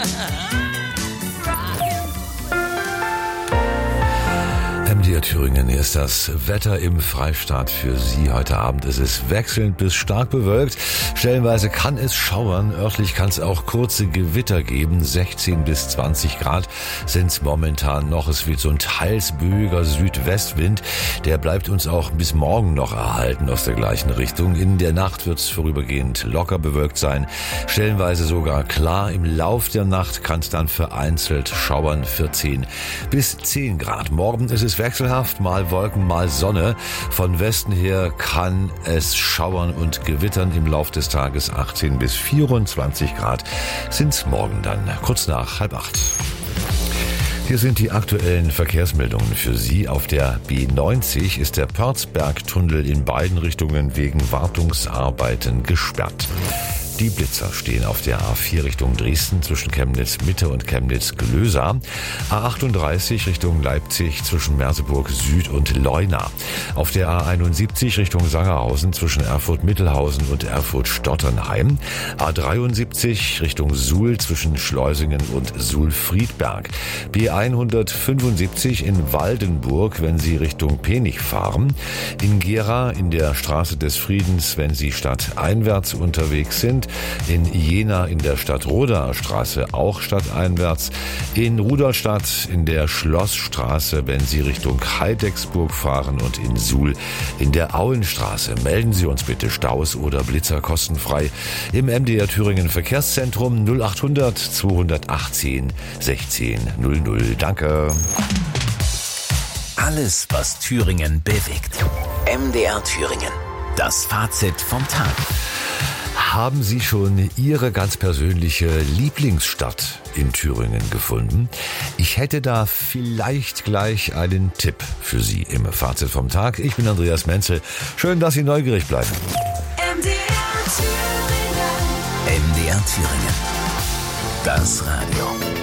MDR Thüringen ist das Wetter im Freistaat für Sie. Heute Abend ist es wechselnd bis stark bewölkt. Stellenweise kann es schauern. Örtlich kann es auch kurze Gewitter geben. 16 bis 20 Grad sind es momentan noch. Es wird so ein teils böiger Südwestwind. Der bleibt uns auch bis morgen noch erhalten aus der gleichen Richtung. In der Nacht wird es vorübergehend locker bewölkt sein. Stellenweise sogar klar. Im Lauf der Nacht kann es dann vereinzelt schauern. 14 bis 10 Grad. Morgen ist es wechselhaft, mal Wolken, mal Sonne. Von Westen her kann es schauern und gewittern im Lauf des Tages. 18 bis 24 Grad sind's morgen dann, kurz nach 7:30. Hier sind die aktuellen Verkehrsmeldungen für Sie. Auf der B90 ist der Pörzbergtunnel in beiden Richtungen wegen Wartungsarbeiten gesperrt. Die Blitzer stehen auf der A4 Richtung Dresden zwischen Chemnitz Mitte und Chemnitz Glösa. A38 Richtung Leipzig zwischen Merseburg Süd und Leuna. Auf der A71 Richtung Sangerhausen zwischen Erfurt Mittelhausen und Erfurt Stotternheim. A73 Richtung Suhl zwischen Schleusingen und Suhl-Friedberg. B175 in Waldenburg, wenn Sie Richtung Penich fahren. In Gera in der Straße des Friedens, wenn Sie stadteinwärts unterwegs sind. In Jena in der Stadtrodaer Straße auch stadteinwärts. In Rudolstadt in der Schlossstraße, wenn Sie Richtung Heidecksburg fahren. Und in Suhl in der Auenstraße. Melden Sie uns bitte Staus oder Blitzer kostenfrei im MDR Thüringen Verkehrszentrum 0800 218 16 00. Danke. Alles, was Thüringen bewegt. MDR Thüringen. Das Fazit vom Tag. Haben Sie schon Ihre ganz persönliche Lieblingsstadt in Thüringen gefunden? Ich hätte da vielleicht gleich einen Tipp für Sie im Fazit vom Tag. Ich bin Andreas Menzel. Schön, dass Sie neugierig bleiben. MDR Thüringen. Das Radio.